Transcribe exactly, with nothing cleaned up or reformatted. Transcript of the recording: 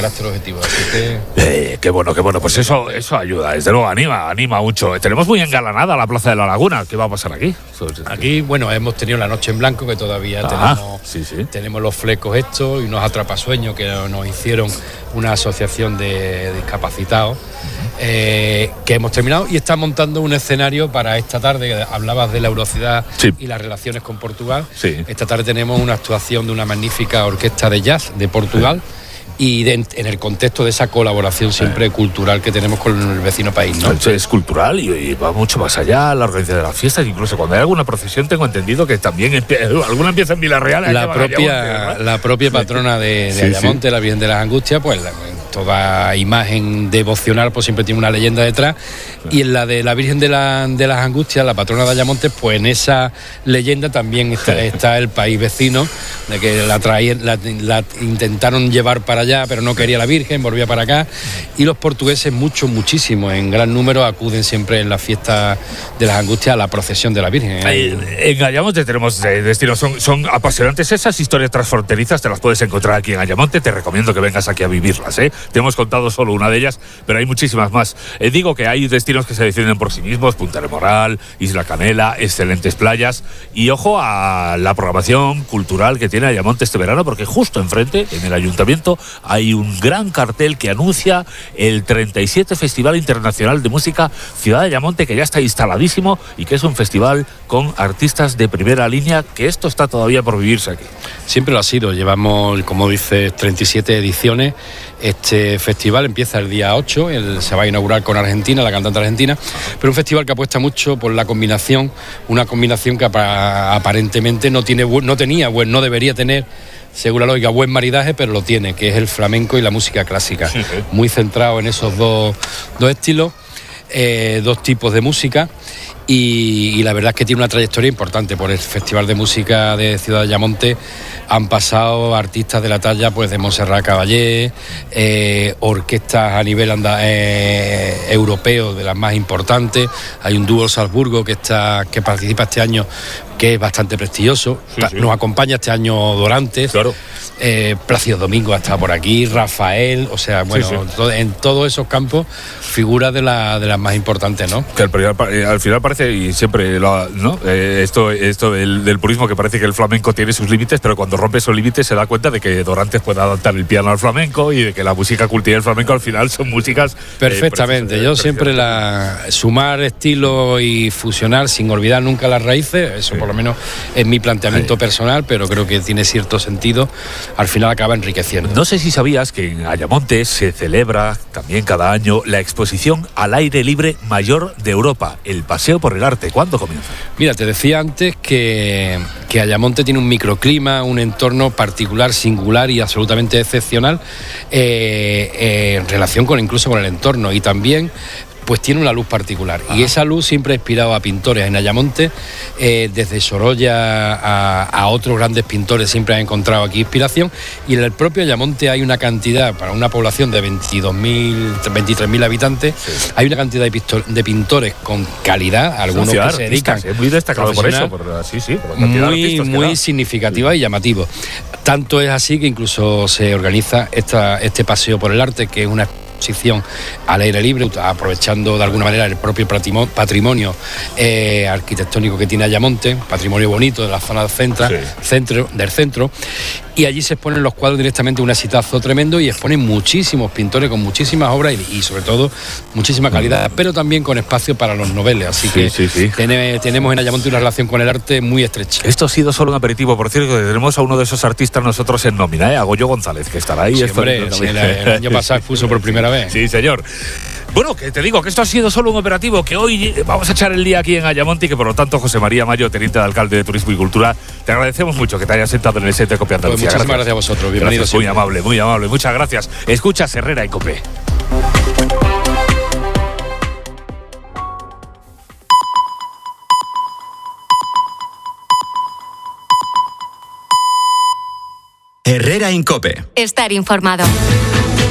carácter objetivo. Así que... Eh, qué bueno, qué bueno. Pues eso, eso ayuda, desde luego anima, anima mucho. Tenemos muy engalanada la Plaza de la Laguna. ¿Qué va a pasar aquí? Aquí, bueno, hemos tenido la Noche en Blanco, que todavía ah, tenemos, sí, sí. tenemos los flecos estos y unos atrapasueños que nos hicieron una asociación de discapacitados, eh, que hemos terminado y está montando un escenario para esta tarde. Hablabas de la Eurocidad sí. y las relaciones con Portugal. Sí. Esta tarde tenemos una actuación de una magnífica orquesta de jazz de Portugal. Sí. Y de, en el contexto de esa colaboración siempre eh. cultural que tenemos con el vecino país, ¿no? Es cultural y, y va mucho más allá, la organización de las fiestas, incluso cuando hay alguna procesión tengo entendido que también empie- alguna empieza en Villarreal. La propia, Ayamonte, la propia patrona de, de sí, Ayamonte, sí. la Virgen de las Angustias, pues la, toda imagen devocional pues siempre tiene una leyenda detrás, sí. y en la de la Virgen de, la, de las Angustias, la patrona de Ayamonte, pues en esa leyenda también está, está el país vecino, de que la, traían, la, la intentaron llevar para allá, pero no quería la Virgen, volvía para acá, y los portugueses, muchos, muchísimos, en gran número, acuden siempre en la fiesta de las Angustias a la procesión de la Virgen. Ahí, en Ayamonte tenemos eh, destinos, son, son apasionantes esas historias transfronterizas, te las puedes encontrar aquí en Ayamonte, te recomiendo que vengas aquí a vivirlas, ¿eh? Te hemos contado solo una de ellas, pero hay muchísimas más. Eh, digo que hay destinos que se defienden por sí mismos, Punta del Moral, Isla Canela, excelentes playas, y ojo a la programación cultural que tiene Ayamonte este verano, porque justo enfrente, en el ayuntamiento, hay un gran cartel que anuncia el treinta y siete Festival Internacional de Música Ciudad de Ayamonte, que ya está instaladísimo y que es un festival con artistas de primera línea, que esto está todavía por vivirse aquí. Siempre lo ha sido, llevamos, como dices, treinta y siete ediciones. Este festival empieza el día ocho, el, se va a inaugurar con Argentina, la cantante argentina, pero un festival que apuesta mucho por la combinación, una combinación que aparentemente no tiene, no tenía, no debería tener, según la lógica, buen maridaje, pero lo tiene, que es el flamenco y la música clásica, sí, sí. Muy centrado en esos dos, dos estilos, eh, dos tipos de música. Y, y la verdad es que tiene una trayectoria importante. Por el Festival de Música de Ciudad de Ayamonte han pasado artistas de la talla pues de Montserrat Caballé, eh, orquestas a nivel anda, eh, europeo de las más importantes. Hay un dúo Salzburgo que está que participa este año, que es bastante prestigioso. Sí, sí. Nos acompaña este año Dorantes. Claro. Eh, Plácido Domingo ha estado por aquí, Rafael, o sea, bueno, sí, sí. To- en todos esos campos figuras de, la, de las más importantes, ¿no? Que al, al final parece, y siempre lo, ¿no? Eh, esto, esto del, del purismo, que parece que el flamenco tiene sus límites, pero cuando rompe esos límites se da cuenta de que Dorantes puede adaptar el piano al flamenco y de que la música cultiva del flamenco al final son músicas... Perfectamente, eh, yo siempre la sumar estilo y fusionar sin olvidar nunca las raíces, eso sí. Por lo menos es mi planteamiento sí. personal, pero creo que tiene cierto sentido. Al final acaba enriqueciendo. No sé si sabías que en Ayamonte se celebra también cada año la exposición al aire libre mayor de Europa, el Paseo por el Arte. ¿Cuándo comienza? Mira, te decía antes que, que Ayamonte tiene un microclima, un entorno particular, singular y absolutamente excepcional eh, eh, en relación con incluso con el entorno, y también pues tiene una luz particular. Ajá. Y esa luz siempre ha inspirado a pintores en Ayamonte, eh, desde Sorolla a, a otros grandes pintores siempre han encontrado aquí inspiración, y en el propio Ayamonte hay una cantidad, para una población de veintidós mil, veintitrés mil habitantes, sí. Hay una cantidad de, pistor, de pintores con calidad, algunos que se dedican, es muy destacado por eso, por, sí, sí, por la muy, muy significativa sí. y llamativo. Tanto es así que incluso se organiza esta, este paseo por el arte, que es una exposición al aire libre, aprovechando de alguna manera el propio patrimonio eh, arquitectónico que tiene Ayamonte, patrimonio bonito de la zona del centro, sí. centro, del centro, y allí se exponen los cuadros directamente, un exitazo tremendo, y exponen muchísimos pintores con muchísimas obras y, y sobre todo muchísima calidad, mm. pero también con espacio para los noveles, así sí, que sí, sí. Tiene, tenemos en Ayamonte una relación con el arte muy estrecha. Esto ha sido solo un aperitivo, por cierto, que tenemos a uno de esos artistas nosotros en nómina, ¿eh? A Goyo González, que estará ahí. Sí, hombre, sí, el, el año pasado expuso por primera vez. Sí, señor. Bueno, que te digo que esto ha sido solo un operativo, que hoy vamos a echar el día aquí en Ayamonte y que por lo tanto José María Mayo, teniente de alcalde de Turismo y Cultura, te agradecemos mucho que te hayas sentado en el set de Cope Andalucía. Pues muchísimas gracias. gracias a vosotros, bienvenidos. Muy amable, muy amable, muchas gracias. Escuchas Herrera y Cope. Herrera en Cope. Estar informado.